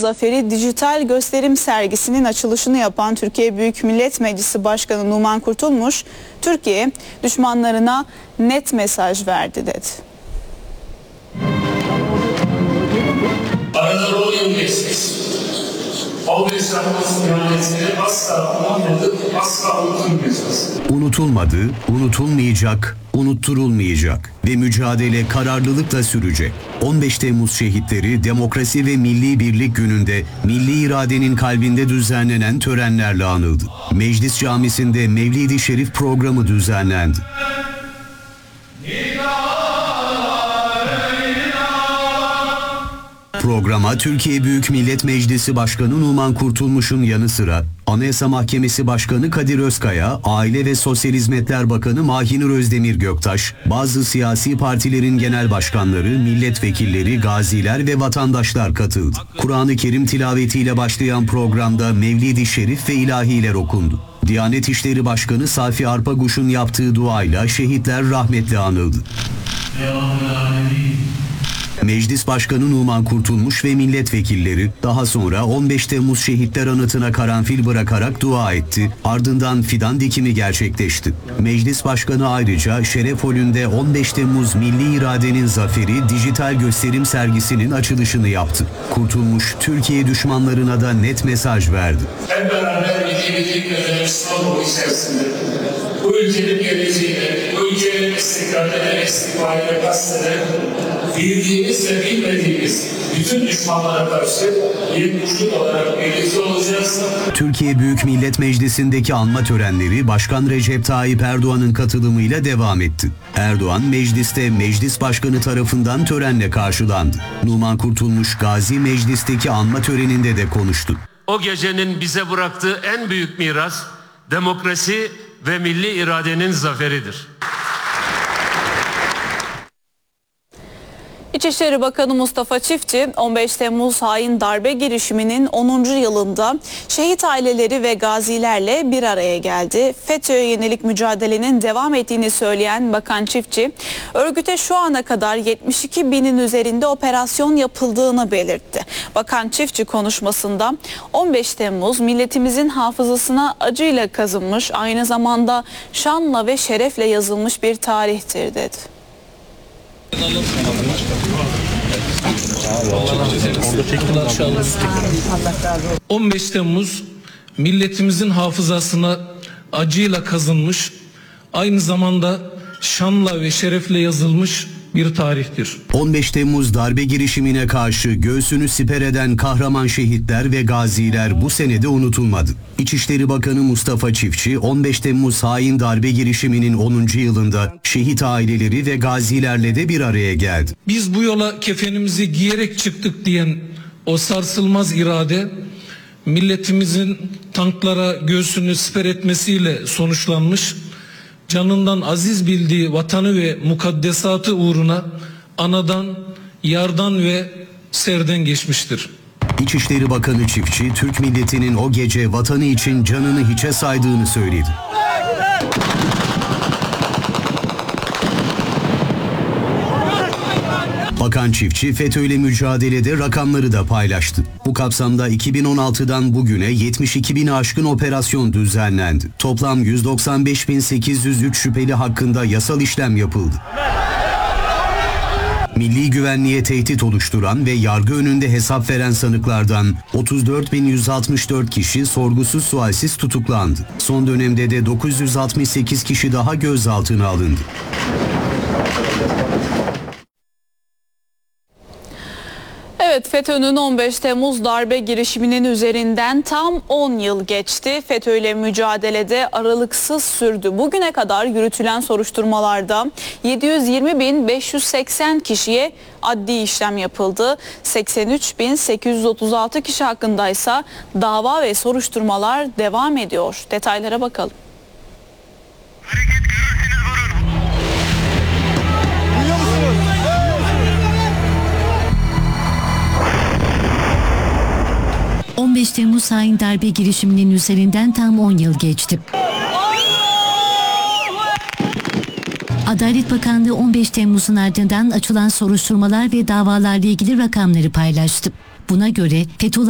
Zaferi dijital gösterim sergisinin açılışını yapan Türkiye Büyük Millet Meclisi Başkanı Numan Kurtulmuş, Türkiye düşmanlarına net mesaj verdi dedi. Arada rol yenileceksiniz. Always ihanetini asla unutmadık, asla unutulmayacağız. Unutulmadı, unutulmayacak, unutturulmayacak ve mücadele kararlılıkla sürecek. 15 Temmuz şehitleri Demokrasi ve Milli Birlik Günü'nde milli iradenin kalbinde düzenlenen törenlerle anıldı. Meclis Camisi'nde Mevlid-i Şerif programı düzenlendi. Programa Türkiye Büyük Millet Meclisi Başkanı Numan Kurtulmuş'un yanı sıra Anayasa Mahkemesi Başkanı Kadir Özkaya, Aile ve Sosyal Hizmetler Bakanı Mahinur Özdemir Göktaş, bazı siyasi partilerin genel başkanları, milletvekilleri, gaziler ve vatandaşlar katıldı. Kur'an-ı Kerim tilavetiyle başlayan programda Mevlid-i Şerif ve ilahiler okundu. Diyanet İşleri Başkanı Safi Arpaguş'un yaptığı duayla şehitler rahmetle anıldı. Meclis Başkanı Numan Kurtulmuş ve milletvekilleri daha sonra 15 Temmuz şehitler anıtına karanfil bırakarak dua etti. Ardından fidan dikimi gerçekleşti. Meclis Başkanı ayrıca Şeref Holü'nde 15 Temmuz Milli İradenin Zaferi dijital gösterim sergisinin açılışını yaptı. Kurtulmuş, Türkiye düşmanlarına da net mesaj verdi. Hep beraber milli birlik ve Müslüman içerisinde bu ülkenin geleceğine, bu ülkenin istikrarına ve istikbaline kasteden bildiğimiz ve bilmediğimiz bütün düşmanlara karşı bir güçlük olarak birlikte olacağız. Türkiye Büyük Millet Meclisi'ndeki anma törenleri Başkan Recep Tayyip Erdoğan'ın katılımıyla devam etti. Erdoğan mecliste meclis başkanı tarafından törenle karşılandı. Numan Kurtulmuş Gazi Meclis'teki anma töreninde de konuştu. O gecenin bize bıraktığı en büyük miras demokrasi ve milli iradenin zaferidir. İçişleri Bakanı Mustafa Çiftçi, 15 Temmuz hain darbe girişiminin 10. yılında şehit aileleri ve gazilerle bir araya geldi. FETÖ'ye yönelik mücadelenin devam ettiğini söyleyen Bakan Çiftçi, örgüte şu ana kadar 72 binin üzerinde operasyon yapıldığını belirtti. Bakan Çiftçi konuşmasında 15 Temmuz milletimizin hafızasına acıyla kazınmış, aynı zamanda şanla ve şerefle yazılmış bir tarihtir dedi. 15 Temmuz milletimizin hafızasına acıyla kazınmış, aynı zamanda şanla ve şerefle yazılmış bir tarihtir. 15 Temmuz darbe girişimine karşı göğsünü siper eden kahraman şehitler ve gaziler bu senede unutulmadı. İçişleri Bakanı Mustafa Çiftçi, 15 Temmuz hain darbe girişiminin 10. yılında şehit aileleri ve gazilerle de bir araya geldi. Biz bu yola kefenimizi giyerek çıktık diyen o sarsılmaz irade, milletimizin tanklara göğsünü siper etmesiyle sonuçlanmış, canından aziz bildiği vatanı ve mukaddesatı uğruna anadan, yardan ve serden geçmiştir. İçişleri Bakanı Çiftçi, Türk milletinin o gece vatanı için canını hiçe saydığını söyledi. Bakan Çiftçi, FETÖ'yle mücadelede rakamları da paylaştı. Bu kapsamda 2016'dan bugüne 72 bini aşkın operasyon düzenlendi. Toplam 195.803 şüpheli hakkında yasal işlem yapıldı. Milli güvenliğe tehdit oluşturan ve yargı önünde hesap veren sanıklardan 34.164 kişi sorgusuz sualsiz tutuklandı. Son dönemde de 968 kişi daha gözaltına alındı. Evet, FETÖ'nün 15 Temmuz darbe girişiminin üzerinden tam 10 yıl geçti. FETÖ ile mücadelede aralıksız sürdü. Bugüne kadar yürütülen soruşturmalarda 720.580 kişiye adli işlem yapıldı. 83.836 kişi hakkındaysa dava ve soruşturmalar devam ediyor. Detaylara bakalım. Hareket görürseniz vurun. Duyuyor musunuz? 15 Temmuz hain darbe girişiminin üzerinden tam 10 yıl geçti. Adalet Bakanlığı 15 Temmuz'un ardından açılan soruşturmalar ve davalarla ilgili rakamları paylaştı. Buna göre FETÖ